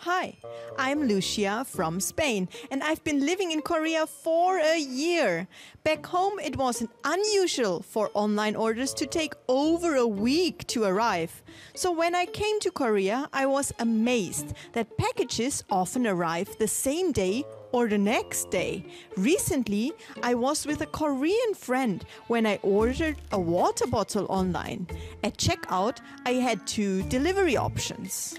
Hi, I'm Lucia from Spain, and I've been living in Korea for a year. Back home, it was unusual for online orders to take over a week to arrive. So when I came to Korea, I was amazed that packages often arrive the same day or the next day. Recently, I was with a Korean friend when I ordered a water bottle online. At checkout, I had two delivery options.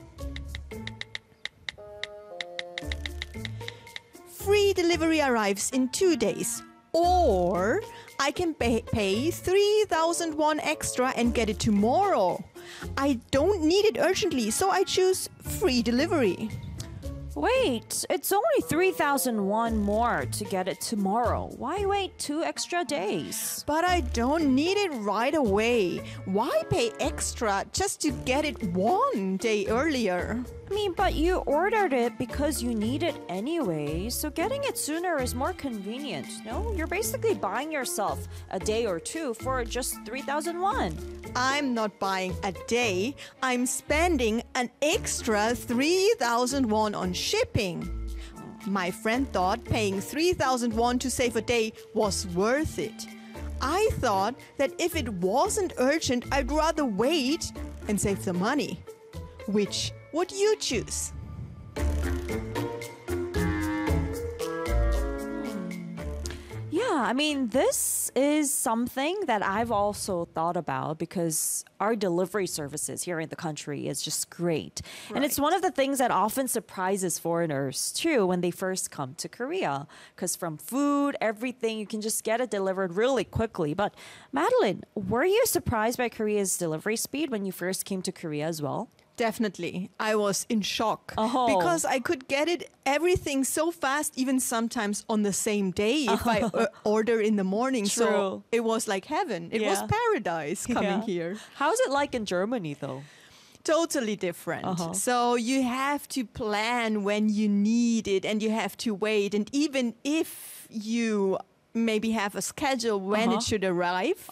Free delivery arrives in 2 days. Or I can pay 3,000 won extra and get it tomorrow. I don't need it urgently, so I choose free delivery. Wait, it's only 3,001 more to get it tomorrow. Why wait 2 extra days? But I don't need it right away. Why pay extra just to get it 1 day earlier? I mean, but you ordered it because you need it anyway, so getting it sooner is more convenient. No, you're basically buying yourself a day or two for just 3,001. I'm not buying a day. I'm spending an extra 3,000 won on shipping. My friend thought paying 3,000 won to save a day was worth it. I thought that if it wasn't urgent, I'd rather wait and save the money. Which would you choose? Yeah, I mean, this is something that I've also thought about because our delivery services here in the country is just great. And it's Right. one of the things that often surprises foreigners too when they first come to Korea. Because from food, everything, you can just get it delivered really quickly. But Madeline, were you surprised by Korea's delivery speed when you first came to Korea as well? Definitely. I was in shock Oh. because I could get it everything so fast, even sometimes on the same day if I order in the morning. True. So it was like heaven. It was Yeah. paradise coming Yeah. here. How's it like in Germany though? Totally different. So you have to plan when you need it and you have to wait. And even if you maybe have a schedule when it should arrive,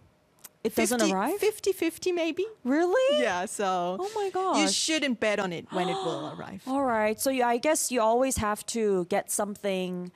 It doesn't arrive? 50-50 maybe. Really? Yeah, so Oh my you gosh. shouldn't bet on it when it will arrive. All right. So I guess you always have to get something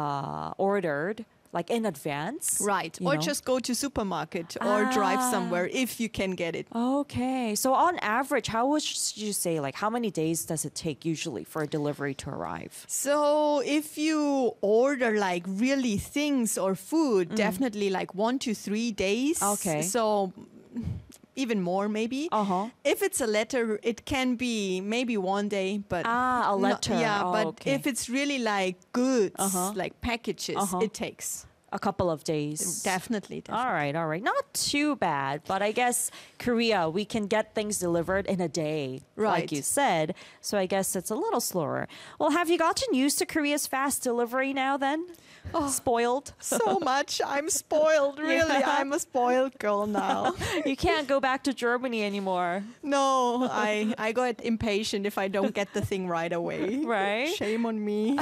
ordered like in advance. Right. you Or know? just go to supermarket or drive somewhere if you can get it. Okay. So on average, how would you say, like, how many days does it take usually for a delivery to arrive? So if you order like really things or food, definitely like 1 to 3 days. Okay. So even more maybe. If it's a letter, it can be maybe 1 day, but A letter. yeah, but okay. if it's really like goods, like packages, it takes a couple of days. definitely. All right, all right. Not too bad, but I guess Korea, we can get things delivered in a day, like Right. you said. So I guess it's a little slower. Well, have you gotten used to Korea's fast delivery now then? Spoiled? So much. I'm spoiled, really. Yeah. I'm a spoiled girl now. You can't go back to Germany anymore. No, I got impatient if I don't get the thing right away. Right? Shame on me.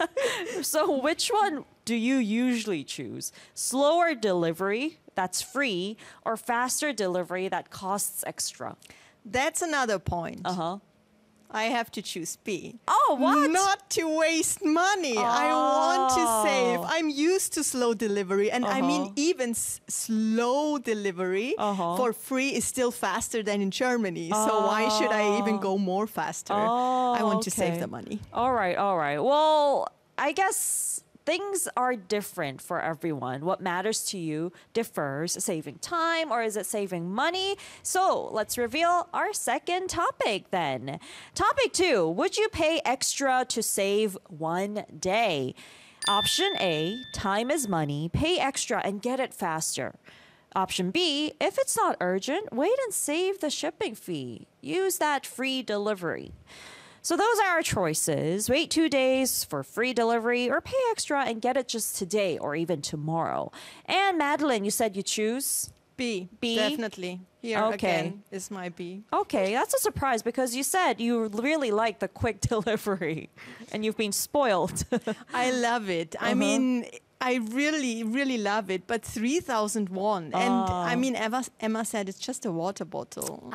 So which one do you usually choose? Slower delivery that's free or faster delivery that costs extra? That's another point. Uh-huh. I have to choose B. Oh, what? Not to waste money. I want to save. I'm used to slow delivery. And I mean, even slow delivery for free is still faster than in Germany. So why should I even go more faster? I want to save okay. the money. All right, all right. Well, I guess things are different for everyone. What matters to you differs. Saving time or is it saving money? So let's reveal our second topic then. Topic 2, would you pay extra to save 1 day? Option A, time is money, pay extra and get it faster. Option B, if it's not urgent, wait and save the shipping fee. Use that free delivery. So those are our choices. Wait 2 days for free delivery or pay extra and get it just today or even tomorrow. And Madeline, you said you choose? B. B? Definitely. Here Okay. again is my B. Okay, that's a surprise because you said you really like the quick delivery and you've been spoiled. I love it. I mean, I really, really love it, but 3,000 won. And I mean, Emma said it's just a water bottle.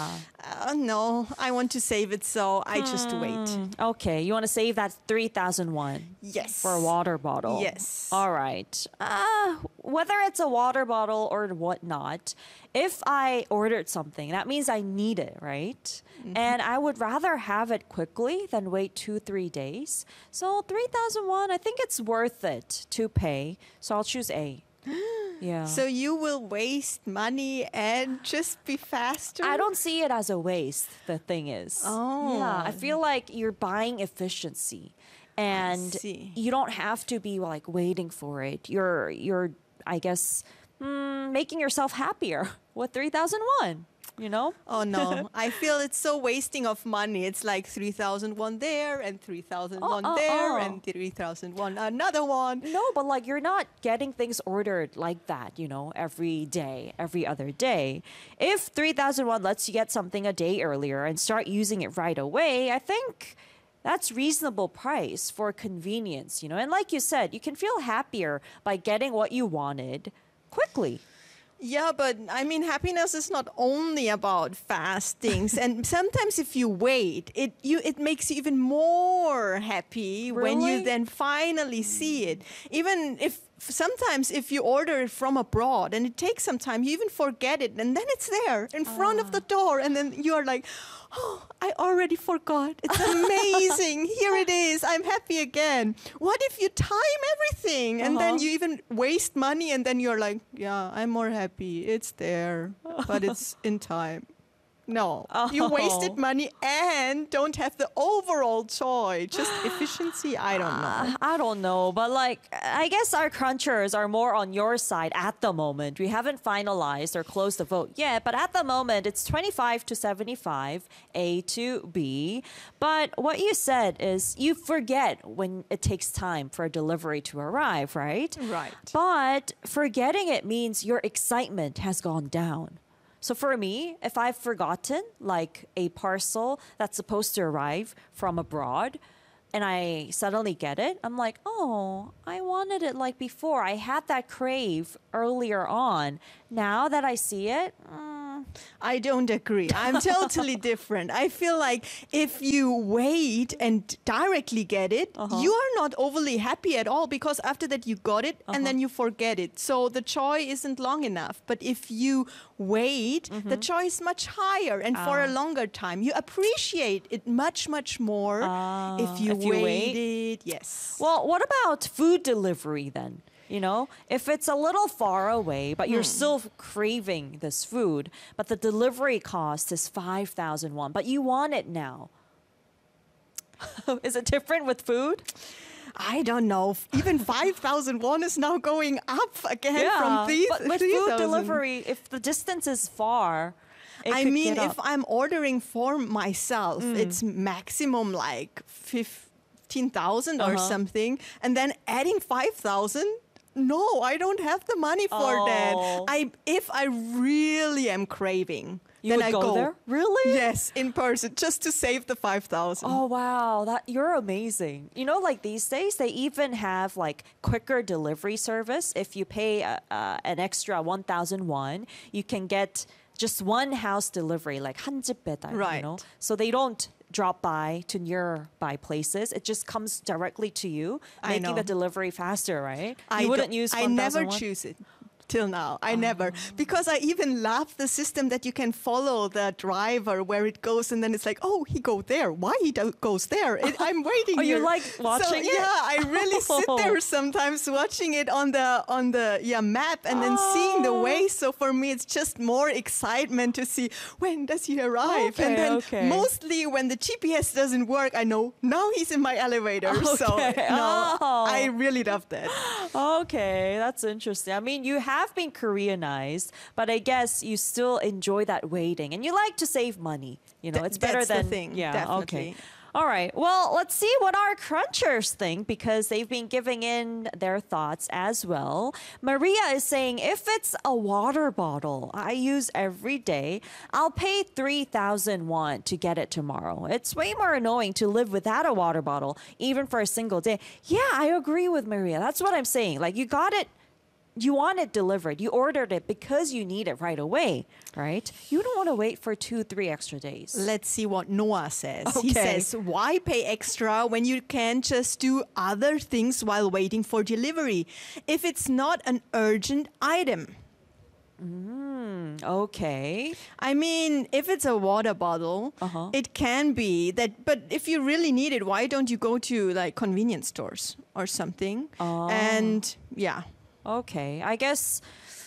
No, I want to save it, so I just wait. Okay, you want to save that 3,000 won? Yes. For a water bottle? Yes. All right. Whether it's a water bottle or whatnot, if I ordered something, that means I need it, right? And I would rather have it quickly than wait 2-3 days. So 3,000 won, I think it's worth it to pay. So I'll choose A. Yeah. So you will waste money and just be faster? I don't see it as a waste, the thing is. Oh. Yeah, I feel like you're buying efficiency. And see. you don't have to be like waiting for it. You're I guess making yourself happier with 3,001, you know? Oh no, I feel it's so wasting of money. It's like 3,001 there and 3,001 there and 3,001 another one. No, but like you're not getting things ordered like that, you know, every day, every other day. If 3,001 lets you get something a day earlier and start using it right away, I think that's reasonable price for convenience, you know. And like you said, you can feel happier by getting what you wanted quickly. Yeah, but I mean, happiness is not only about fast things. And sometimes if you wait, it makes you even more happy when you Really? then finally see it. Even if sometimes if you order it from abroad and it takes some time, you even forget it. And then it's there in front of the door. And then you're like, oh, I already forgot. It's amazing. Here it is. I'm happy again. What if you time everything and then you even waste money and then you're like, yeah, I'm more happy. It's there, but it's in time. No, you wasted money and don't have the overall joy. Just efficiency, I don't know. I don't know, but like, I guess our crunchers are more on your side at the moment. We haven't finalized or closed the vote yet, but at the moment, it's 25 to 75, A to B. But what you said is you forget when it takes time for a delivery to arrive, right? Right. But forgetting it means your excitement has gone down. So for me, if I've forgotten like a parcel that's supposed to arrive from abroad and I suddenly get it, I'm like, oh, I wanted it like before. I had that crave earlier on. Now that I see it, I don't agree. I'm totally different. I feel like if you wait and directly get it, you are not overly happy at all because after that you got it and then you forget it. So the joy isn't long enough. But if you wait, the joy is much higher and for a longer time. You appreciate it much, much more if you wait. Yes. Well, what about food delivery then? You know, if it's a little far away, but you're still craving this food, but the delivery cost is 5,000 won, but you want it now. Is it different with food? I don't know. Even 5,000 won is now going up again from these. But with food delivery, if the distance is far, I mean, if I'm ordering for myself, it's maximum like 15,000 or something, and then adding 5,000. No, I don't have the money for that. If I really am craving, You then would I go there? Really? Yes, in person, just to save the 5,000. Oh wow, that you're amazing. You know, like these days they even have like quicker delivery service. If you pay an extra 1,000 won, you can get just one house delivery, like 한집 배달. Right. You know, so they don't drop by to nearby places. It just comes directly to you, I making know. the delivery faster, right? I You wouldn't don't- use I 1,000 never won? choose it. Till now, I never. Because I even love the system that you can follow the driver where it goes and then it's like, oh, he go there. Why he goes there? I'm waiting Oh, you here. like watching it? Yeah, I really sit there sometimes watching it on the map and then seeing the way. So for me, it's just more excitement to see when does he arrive. And then mostly when the GPS doesn't work, I know now he's in my elevator. So no, I really love that. Okay, that's interesting. I mean, you have been Koreanized, but I guess you still enjoy that waiting and you like to save money. You know, it's better That's than the thing, yeah. definitely. Okay. All right. Well, let's see what our crunchers think because they've been giving in their thoughts as well. Maria is saying if it's a water bottle I use every day, I'll pay 3,000 won to get it tomorrow. It's way more annoying to live without a water bottle, even for a single day. Yeah, I agree with Maria. That's what I'm saying. Like, you got it. You want it delivered. You ordered it because you need it right away, right? You don't want to wait for 2-3 extra days. Let's see what Noah says. He Okay. says, why pay extra when you can just do other things while waiting for delivery if it's not an urgent item? Okay. I mean, if it's a water bottle, it can be that. But if you really need it, why don't you go to like convenience stores or something? And yeah. Okay, I guess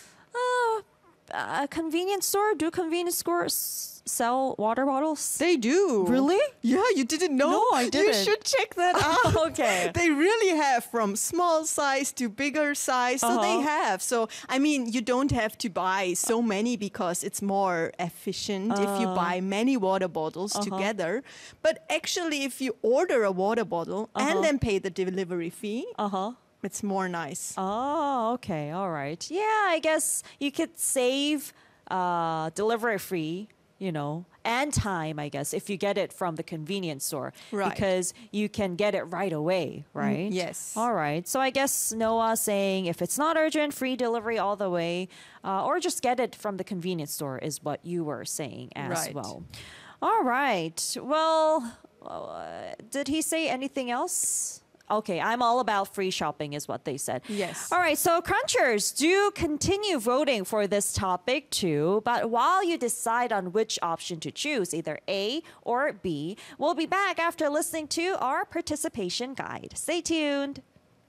a convenience store. Do convenience stores sell water bottles? They do. Really? Yeah, you didn't know? No, I You didn't. should check that out. Okay. They really have from small size to bigger size. So they have. So, I mean, you don't have to buy so many because it's more efficient if you buy many water bottles together. But actually, if you order a water bottle and then pay the delivery fee, it's more nice. Oh, okay, all right. Yeah, I guess you could save delivery fee, and time, I guess, if you get it from the convenience store. Right. Because you can get it right away, right? yes. All right. So I guess Noah saying if it's not urgent, free delivery all the way, or just get it from the convenience store is what you were saying as Right. well. All right. Well, did he say anything else? Okay, I'm all about free shopping is what they said. Yes. All right, so crunchers, do continue voting for this topic too. But while you decide on which option to choose, either A or B, we'll be back after listening to our participation guide. Stay tuned.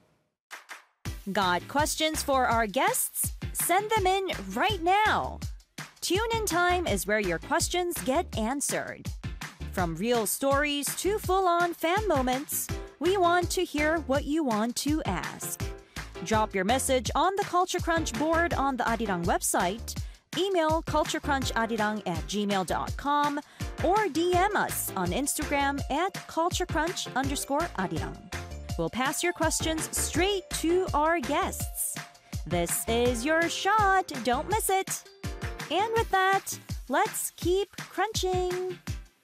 Got questions for our guests? Send them in right now. Tune in time is where your questions get answered. From real stories to full-on fan moments, we want to hear what you want to ask. Drop your message on the Culture Crunch board on the Arirang website, email culturecruncharirang@gmail.com, or DM us on Instagram at culturecrunch_arirang. We'll pass your questions straight to our guests. This is your shot. Don't miss it. And with that, let's keep crunching.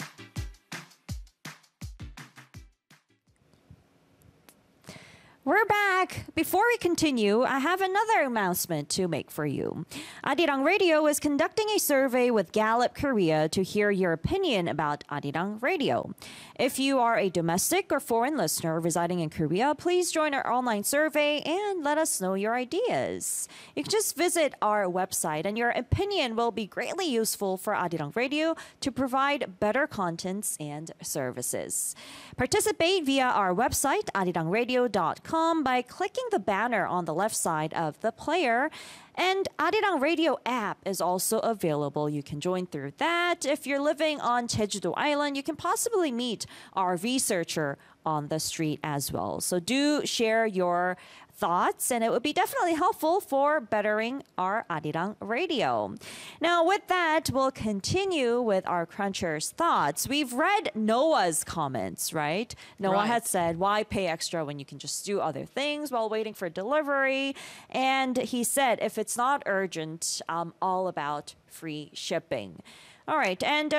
We're back. Before we continue, I have another announcement to make for you. Arirang Radio is conducting a survey with Gallup Korea to hear your opinion about Arirang Radio. If you are a domestic or foreign listener residing in Korea, please join our online survey and let us know your ideas. You can just visit our website and your opinion will be greatly useful for Arirang Radio to provide better contents and services. Participate via our website, arirangradio.com, by clicking the banner on the left side of the player. And Arirang Radio app is also available. You can join through that. If you're living on Jeju-do Island, you can possibly meet our researcher on the street as well. So do share your thoughts, and it would be definitely helpful for bettering our Arirang Radio. Now, with that, we'll continue with our crunchers' thoughts. We've read Noah's comments, right? Noah Right. had said, why pay extra when you can just do other things while waiting for delivery? And he said, if it's not urgent, I'm all about free shipping. All right, and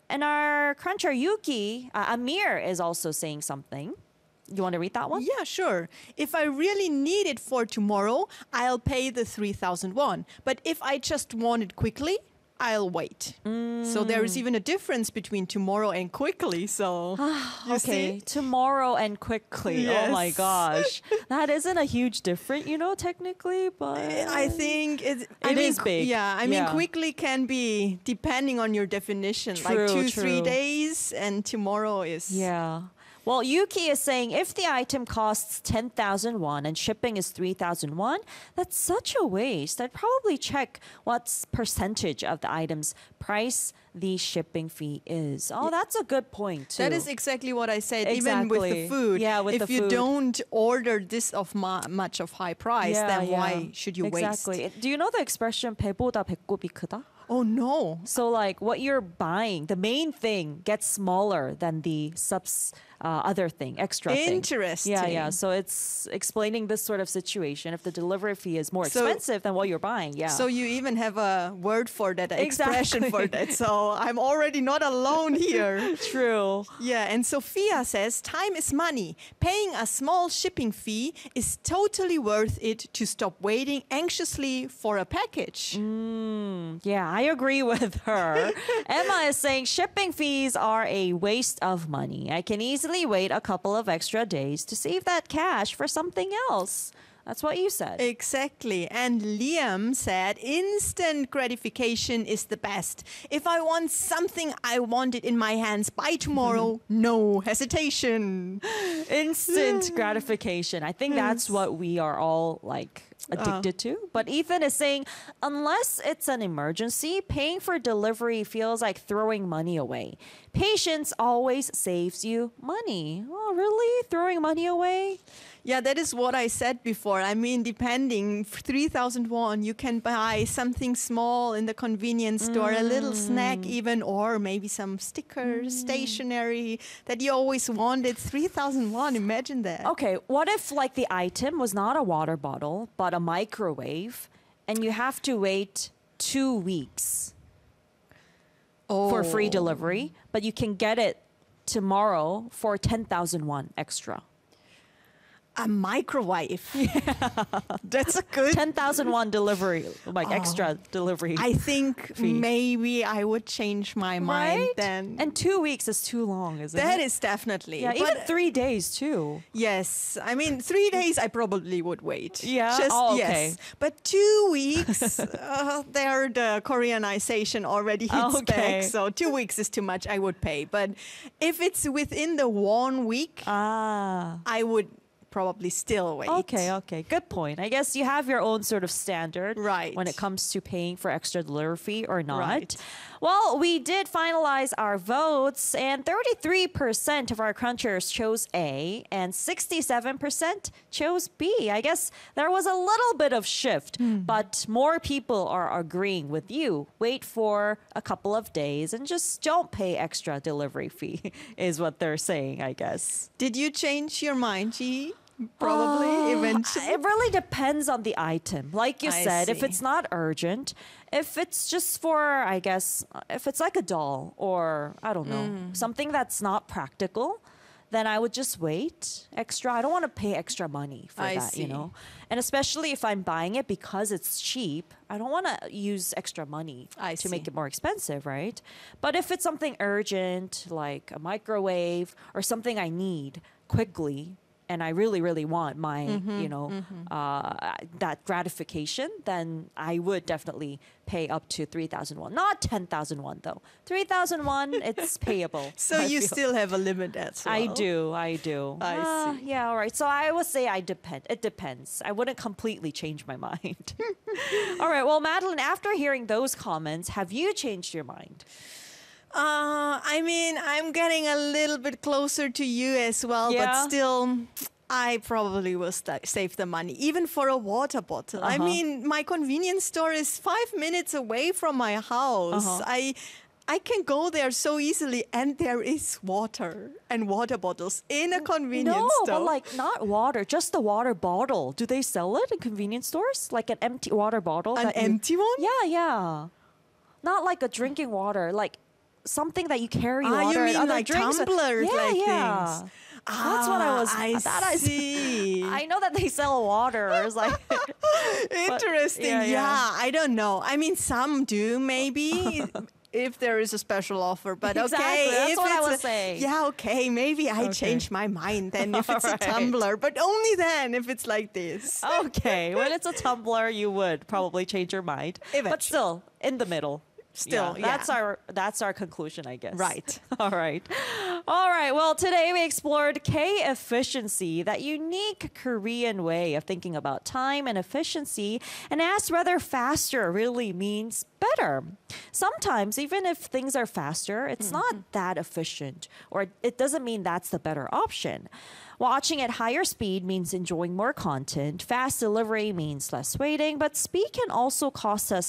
our cruncher Yuki, Amir, is also saying something. You want to read that one? Yeah, sure. If I really need it for tomorrow, I'll pay the 3,000 won. But if I just want it quickly, I'll wait. So there is even a difference between tomorrow and quickly. So you Okay, see? tomorrow and quickly. Oh my Yes. gosh. That isn't a huge difference, technically, but I think it is big. Yeah, I mean, Yeah. quickly can be depending on your definition, True, like 2-3 true. days, and tomorrow is yeah. Well, Yuki is saying if the item costs 10,000 won and shipping is 3,000 won, that's such a waste. I'd probably check what percentage of the item's price the shipping fee is. Oh, that's a good point, too. That is exactly what I said. Even with Exactly. the food, Yeah, with if the you food. don't order this of much of high price, then why should you waste? Exactly. Do you know the expression 배보다 배꼽이 크다? Oh no. So like what you're buying, the main thing gets smaller than the other thing, extra thing. Interesting. Yeah. So it's explaining this sort of situation. If the delivery fee is more expensive than what you're buying, yeah. So you even have a word for that, an expression Exactly. for that. So I'm already not alone here. True. Yeah, and Sophia says time is money. Paying a small shipping fee is totally worth it to stop waiting anxiously for a package. Yeah, I agree with her. Emma is saying shipping fees are a waste of money. I can easily wait a couple of extra days to save that cash for something else. That's what you said. Exactly. And Liam said instant gratification is the best. If I want something, I want it in my hands by tomorrow. No hesitation. Instant gratification. I think that's what we are all like addicted to. But Ethan is saying, unless it's an emergency, paying for delivery feels like throwing money away. Patience always saves you money. Oh, really? Throwing money away? Yeah, that is what I said before. I mean, depending, 3,000 won, you can buy something small in the convenience store, a little snack even, or maybe some stickers, stationery that you always wanted. 3,000 won, imagine that. Okay, what if like the item was not a water bottle, but a microwave, and you have to wait 2 weeks for free delivery, but you can get it tomorrow for 10,000 won extra? A microwave. That's a good. 10,000 won delivery, like extra delivery. I think fee. maybe I would change my mind Right? then. And 2 weeks is too long, isn't That it? is definitely. Yeah, but even 3 days too. yes, I mean 3 days I probably would wait. Yeah? Just Oh, yes. okay. But 2 weeks, there the Koreanization already hits Okay. back. So 2 weeks is too much. I would pay. But if it's within the 1 week, I would probably still wait. Okay. Good point. I guess you have your own sort of standard Right. when it comes to paying for extra delivery fee or not. Right. Well, we did finalize our votes, and 33% of our crunchers chose A, and 67% chose B. I guess there was a little bit of shift, but more people are agreeing with you. Wait for a couple of days and just don't pay extra delivery fee, is what they're saying, I guess. Did you change your mind, G? Probably, eventually. It really depends on the item. Like you I said, if see. it's not urgent, if it's just for, I guess, if it's like a doll or, I don't know, something that's not practical, then I would just wait extra. I don't want to pay extra money for I that, see. you know? And especially if I'm buying it because it's cheap, I don't want to use extra money I to make see. it more expensive, right? But if it's something urgent, like a microwave or something I need quickly, and I really, really want my, that gratification, then I would definitely pay up to 3,000 won. Not 10,000 won, though. 3,000 won, it's payable. So I you feel. still have a limit as well. I do. I see. Yeah, all right. So I would say it depends. I wouldn't completely change my mind. All right. Well, Madeline, after hearing those comments, have you changed your mind? I mean, I'm getting a little bit closer to you as well, Yeah. but still, I probably will save the money, even for a water bottle. I mean, my convenience store is 5 minutes away from my house. I can go there so easily, and there is water and water bottles in a convenience No, store. but like not water, just the water bottle. Do they sell it in convenience stores? Like an empty water bottle? An that you- empty one? Yeah. Not like a drinking water, like something that you carry water you and mean other like drinks with. tumblers, Yeah, like yeah. things. That's what I was. I see. I know that they sell water. It's like Interesting. yeah. I don't know. I mean, some do maybe. If there is a special offer, but okay. Exactly, that's if what I it's was saying. Yeah, okay, maybe I Okay. change my mind then if it's Alright. a tumbler, but only then if it's like this. okay, when it's a tumbler, you would probably change your mind. But Eventually. still, in the middle. Still, that's yeah. that's our conclusion, I guess. Right. All right. Well, today we explored K efficiency, that unique Korean way of thinking about time and efficiency, and asked whether faster really means better. Sometimes, even if things are faster, it's not that efficient, or it doesn't mean that's the better option. Watching at higher speed means enjoying more content. Fast delivery means less waiting, but speed can also cost us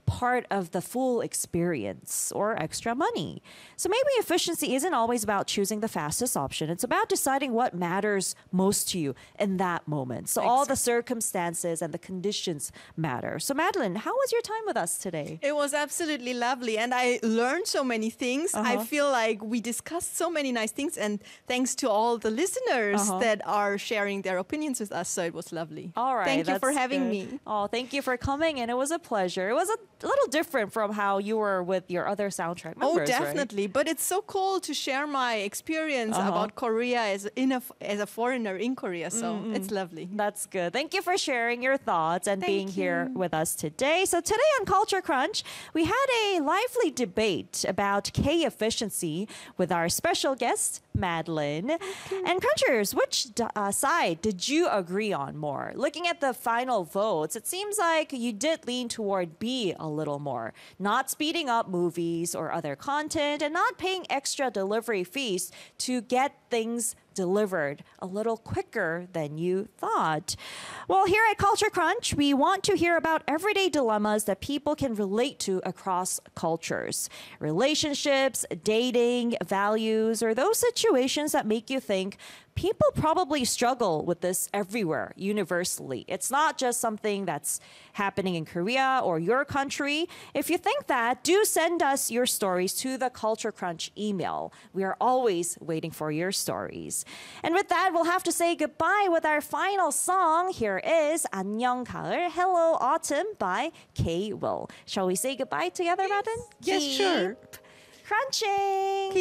part of the full experience or extra money. So maybe efficiency isn't always about choosing the fastest option. It's about deciding what matters most to you in that moment. So all the circumstances and the conditions matter. So Madeline, how was your time with us today? It was absolutely lovely, and I learned so many things. I feel like we discussed so many nice things, and thanks to all the listeners that are sharing their opinions with us. So it was lovely. All right. Thank you for that's having good. me. Oh, thank you for coming, and it was a pleasure. It was a little different from how you were with your other soundtrack members, Oh, right? definitely. But it's so cool to share my experience about Korea as a foreigner in Korea. So it's lovely. That's good. Thank you for sharing your thoughts and Thank being here you. with us today. So today on Culture Crunch, we had a lively debate about K efficiency with our special guest, Madeline. And Crunchers, which side did you agree on more? Looking at the final votes, it seems like you did lean toward B a little more. Not speeding up movies or other content and not paying extra delivery fees to get things delivered a little quicker than you thought. Well, here at Culture Crunch, we want to hear about everyday dilemmas that people can relate to across cultures. Relationships, dating, values, or those situations that make you think people probably struggle with this everywhere, universally. It's not just something that's happening in Korea or your country. If you think that, do send us your stories to the Culture Crunch email. We are always waiting for your stories. And with that, we'll have to say goodbye with our final song. Here is 안녕 가을, Hello Autumn by K. Will. Shall we say goodbye together, Madeline? Yes, sure. Keep crunching.